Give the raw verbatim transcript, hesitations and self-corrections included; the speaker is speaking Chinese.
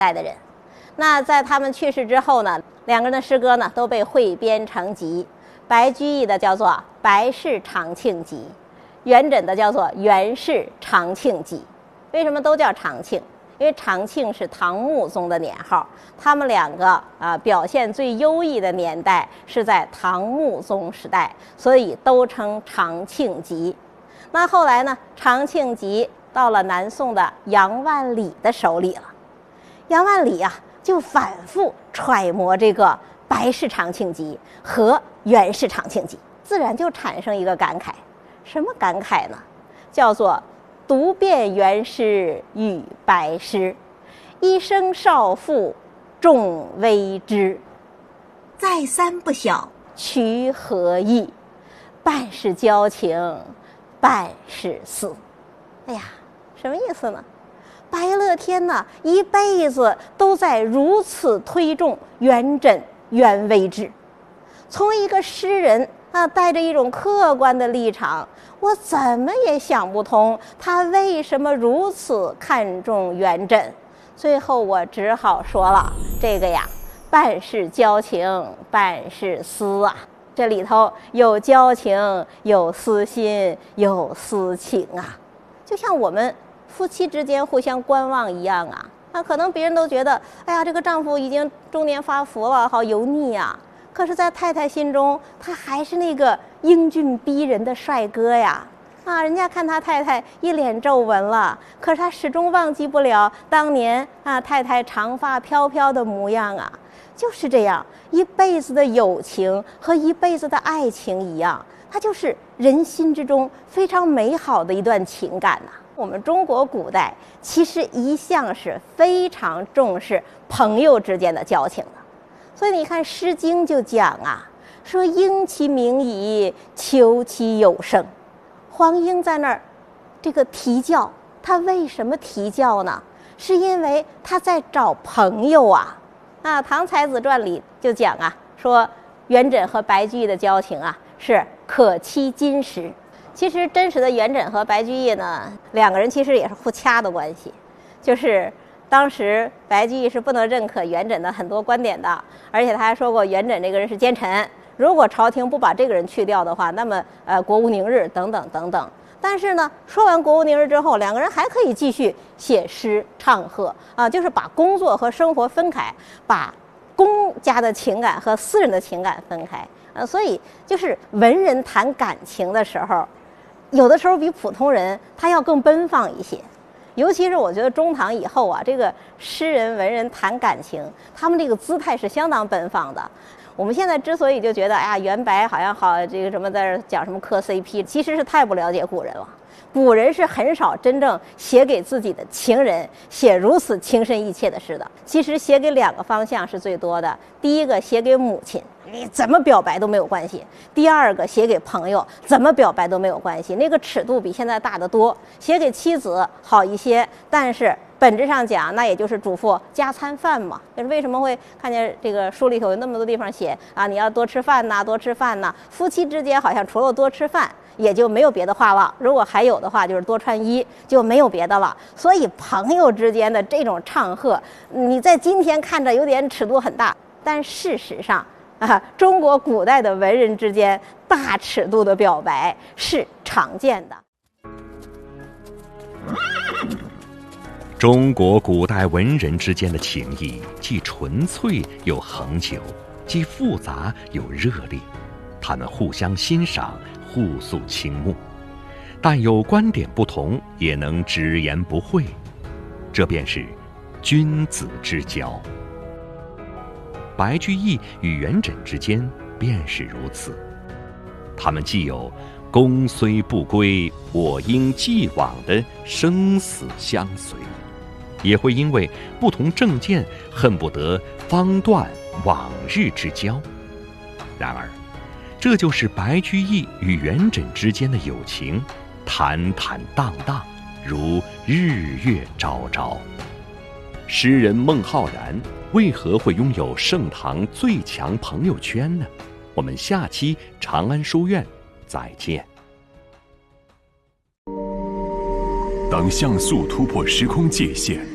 代的人。那在他们去世之后呢，两个人的诗歌呢都被汇编成集。白居易的叫做《白氏长庆集》，元稹的叫做《元氏长庆集》。为什么都叫长庆？因为长庆是唐穆宗的年号，他们两个啊、呃、表现最优异的年代是在唐穆宗时代，所以都称长庆集。那后来呢，长庆集到了南宋的杨万里的手里了。杨万里啊，就反复揣摩这个白氏长庆集和元氏长庆集，自然就产生一个感慨。什么感慨呢？叫做读遍元诗与白诗，一生少妇众微知。再三不晓曲何意，半是交情半是思。哎呀，什么意思呢？白乐天呢，一辈子都在如此推重元稹、元微之。从一个诗人啊，带着一种客观的立场，我怎么也想不通他为什么如此看重元稹。最后我只好说了，这个呀，半是交情半是思啊，这里头有交情，有私心，有私情啊，就像我们夫妻之间互相观望一样啊。那可能别人都觉得，哎呀，这个丈夫已经中年发福了，好油腻啊。可是在太太心中，他还是那个英俊逼人的帅哥呀。啊，人家看他太太一脸皱纹了，可是他始终忘记不了当年啊太太长发飘飘的模样啊。就是这样，一辈子的友情和一辈子的爱情一样，它就是人心之中非常美好的一段情感呐。我们中国古代其实一向是非常重视朋友之间的交情的。所以你看《诗经》就讲啊，说应其名矣，求其有声。黄英在那儿这个啼叫，他为什么啼叫呢？是因为他在找朋友啊。啊，《唐才子传》里就讲啊，说元稹和白居易的交情啊是可期金石。其实真实的元稹和白居易呢，两个人其实也是互掐的关系，就是当时白居易是不能认可元稹的很多观点的，而且他还说过元稹这个人是奸臣，如果朝廷不把这个人去掉的话，那么呃国无宁日等等等等。但是呢，说完国无宁日之后，两个人还可以继续写诗唱和啊，就是把工作和生活分开，把公家的情感和私人的情感分开。呃，所以就是文人谈感情的时候，有的时候比普通人他要更奔放一些。尤其是我觉得中唐以后啊，这个诗人文人谈感情，他们这个姿态是相当奔放的。我们现在之所以就觉得哎呀元白好像好这个什么在这讲什么磕 C P， 其实是太不了解古人了。古人是很少真正写给自己的情人写如此情深意切的诗的。其实写给两个方向是最多的，第一个写给母亲，你怎么表白都没有关系；第二个写给朋友，怎么表白都没有关系，那个尺度比现在大得多。写给妻子好一些，但是本质上讲，那也就是嘱咐加餐饭嘛。就是为什么会看见这个书里头有那么多地方写啊，你要多吃饭呐，多吃饭呐。夫妻之间好像除了多吃饭，也就没有别的话了。如果还有的话，就是多穿衣，就没有别的了。所以朋友之间的这种唱和，你在今天看着有点尺度很大，但事实上啊，中国古代的文人之间大尺度的表白是常见的。 中国古代文人之间的情谊既纯粹又恒久，既复杂又热烈，他们互相欣赏，互诉倾慕，但有观点不同也能直言不讳，这便是君子之交。白居易与元稹之间便是如此，他们既有公虽不归，我应既往的生死相随，也会因为不同政见恨不得方断往日之交。然而这就是白居易与元稹之间的友情，坦坦荡荡，如日月昭昭。诗人孟浩然为何会拥有盛唐最强朋友圈呢？我们下期长安书院再见。 当像素突破时空界限，